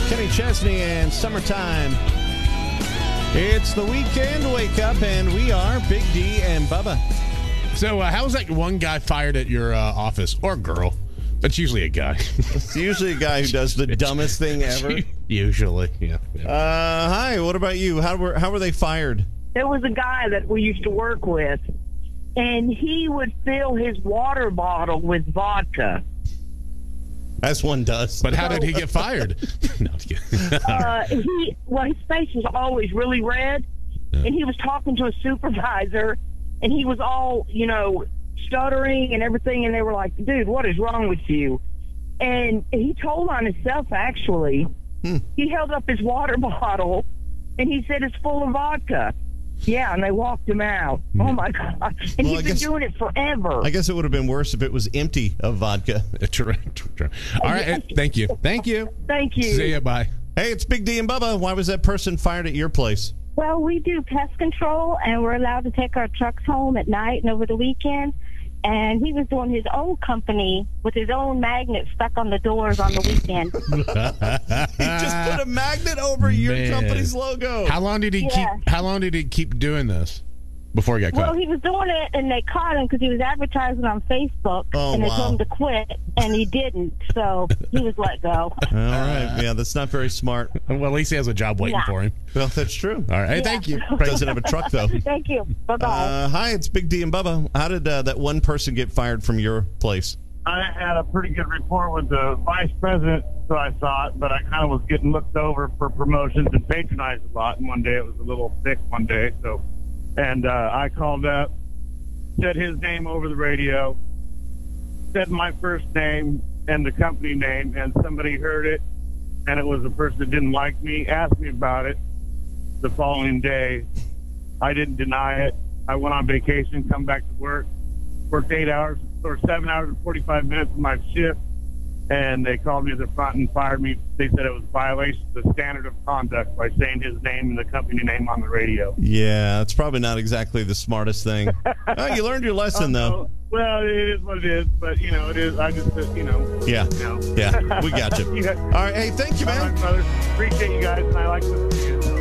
Kenny Chesney and Summertime. It's the weekend. Wake up, and we are Big D and Bubba. So how was that one guy fired at your office? Or girl? That's usually a guy. It's usually a guy who does the dumbest thing ever. Usually, yeah. Hi, what about you? How were they fired? There was a guy that we used to work with, and he would fill his water bottle with vodka. As one does. But how did he get fired? No, his face was always really red, and he was talking to a supervisor, and he was all, stuttering and everything, and they were like, dude, what is wrong with you? And he told on himself, actually. He held up his water bottle, and he said it's full of vodka. Yeah, and they walked him out. Oh, my God. And he's been doing it forever. I guess it would have been worse if it was empty of vodka. True. All right, thank you. Thank you. See ya, bye. Hey, it's Big D and Bubba. Why was that person fired at your place? Well, we do pest control, and we're allowed to take our trucks home at night and over the weekend. And he was doing his own company with his own magnet stuck on the doors on the weekend. He just put a magnet over your company's logo. How long did he keep doing this before he got caught? Well, he was doing it, and they caught him because he was advertising on Facebook, and they told him to quit, and he didn't. So he was let go. All right. Yeah, that's not very smart. Well, at least he has a job waiting for him. Well, that's true. All right. Hey, thank you. Doesn't have a truck, though. Thank you. Bye-bye. Hi, it's Big D and Bubba. How did that one person get fired from your place? I had a pretty good rapport with the vice president, so I thought, but I kind of was getting looked over for promotions and patronized a lot. And one day it was a little thick one day, so... And I called up, said his name over the radio, said my first name and the company name, and somebody heard it, and it was a person that didn't like me, asked me about it the following day. I didn't deny it. I went on vacation, come back to work, worked 8 hours or 7 hours and 45 minutes of my shift, and they called me to the front and fired me. They said it was a violation of the standard of conduct by saying his name and the company name on the radio. Yeah, it's probably not exactly the smartest thing. You learned your lesson, though. Well, it is what it is, but, it is. I just, Yeah, we got you. All right, hey, thank you, man. All right, brother. Appreciate you guys, and I like listening to you.